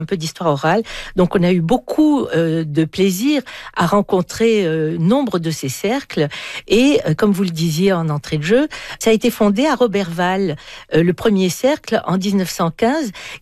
un peu d'histoire orale. Donc, on a eu beaucoup de plaisir à rencontrer nombre de ces cercles. Et comme vous le disiez en entrée de jeu, ça a été fondé à Roberval, le premier cercle en 1915.